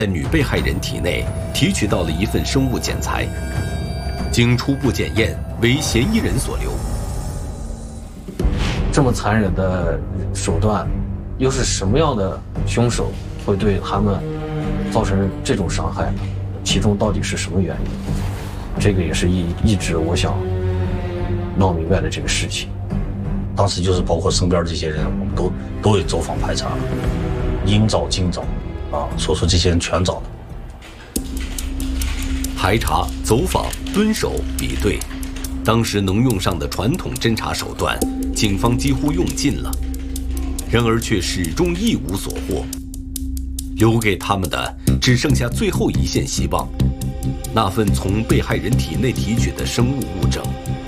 在女被害人体内提取到了一份生物检材，经初步检验为嫌疑人所留。 这么残忍的手段，又是什么样的凶手会对他们造成这种伤害呢？其中到底是什么原因？这个也是一直我想闹明白的这个事情。 当时就是包括身边这些人，我们都有走访排查，应找尽找啊，所说这些人全找了。 排查、走访、蹲守、比对，当时能用上的传统侦查手段，警方几乎用尽了，然而却始终一无所获。留给他们的只剩下最后一线希望，那份从被害人体内提取的生物物证。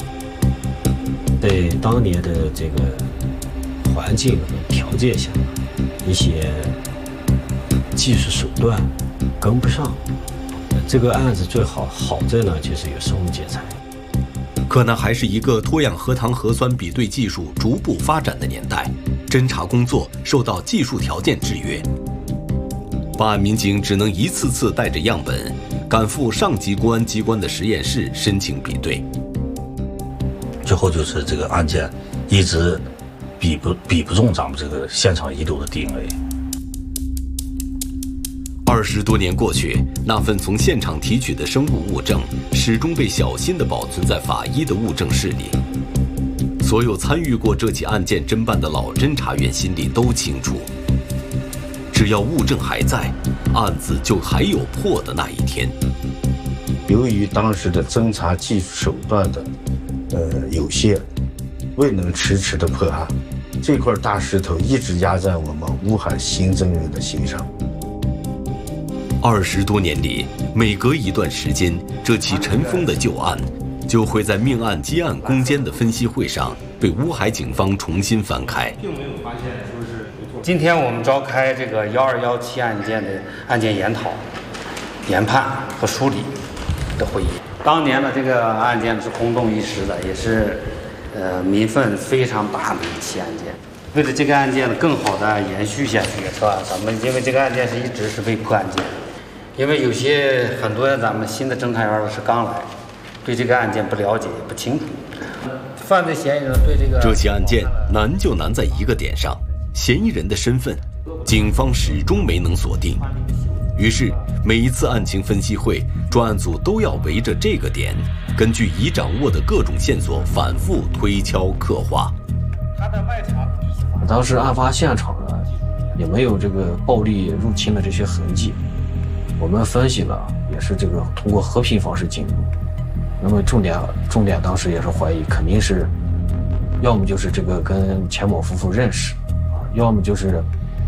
在当年的这个环境和条件下，一些技术手段跟不上，这个案子最好在呢，就是有生物检材。 可那还是一个脱氧核糖核酸比对技术逐步发展的年代，侦查工作受到技术条件制约。办案民警只能一次次带着样本赶赴上级公安机关的实验室申请比对。 最后就是这个案件一直比不中咱们这个现场遗留的 DNA。 20多年过去，那份从现场提取的生物物证始终被小心地保存在法医的物证室里。所有参与过这起案件侦办的老侦查员心里都清楚，只要物证还在，案子就还有破的那一天。 由于当时的侦查技术手段的有限，未能迟迟的破案，这块大石头一直压在我们乌海刑侦人的心上。 20多年里，每隔一段时间，这起尘封的旧案就会在命案积案攻坚的分析会上被乌海警方重新翻开。 并没有发现说是今天我们召开这个1217案件的案件研讨、研判和梳理的会议。当年的这个案件是轰动一时的，也是民愤非常大的一起案件。为了这个案件呢更好的延续下去，是吧？咱们因为这个案件一直是未破案件，因为很多咱们新的侦查员是刚来，对这个案件不了解也不清楚。犯罪嫌疑人对这起案件难就难在一个点上，嫌疑人的身份，警方始终没能锁定。于是每一次案情分析会，专案组都要围着这个点，根据已掌握的各种线索反复推敲刻画。 当时案发现场呢，也没有这个暴力入侵的这些痕迹。我们分析了，也是这个通过和平方式进入。那么重点当时也是怀疑，肯定是，要么就是这个跟钱某夫妇认识，要么就是，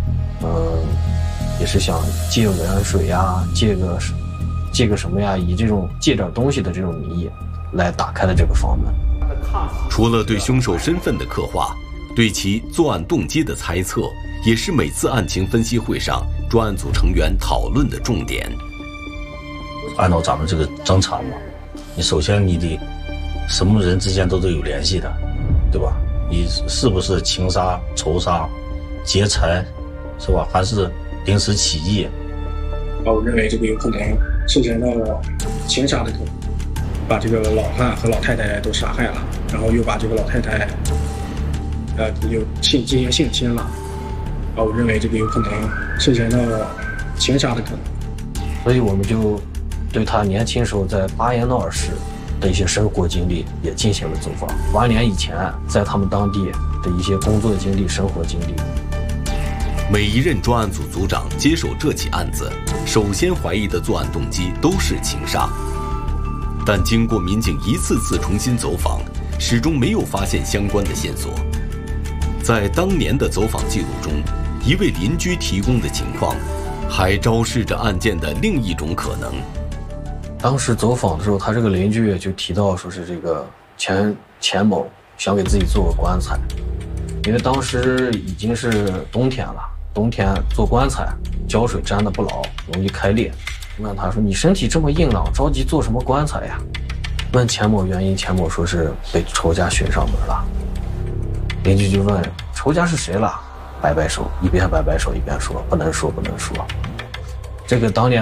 也是想借个水呀，借个什么呀，以这种借点东西的这种名义来打开了这个房门。 除了对凶手身份的刻画，对其作案动机的猜测，也是每次案情分析会上专案组成员讨论的重点。 按照咱们这个侦查嘛，你首先你得什么人之间都有联系的，对吧？你是不是情杀、仇杀、劫财，是吧？还是临时起意？ 我认为这个有可能涉嫌到情杀的可能，把这个老汉和老太太都杀害了，然后又把这个老太太又进行性侵了。我认为这个有可能涉嫌到情杀的可能。 所以我们就对他年轻时候在巴彦淖尔市的一些生活经历也进行了走访，8年以前在他们当地的一些工作经历、生活经历。 每一任专案组组长接手这起案子，首先怀疑的作案动机都是情杀，但经过民警一次次重新走访，始终没有发现相关的线索。在当年的走访记录中，一位邻居提供的情况，还昭示着案件的另一种可能。 当时走访的时候，他这个邻居就提到说是这个钱某想给自己做个棺材，因为当时已经是冬天了，冬天做棺材胶水粘得不牢，容易开裂。问他说：“你身体这么硬朗，着急做什么棺材呀？”问钱某原因，钱某说是被仇家寻上门了。邻居就问仇家是谁了，摆摆手，一边摆摆手一边说不能说。这个当年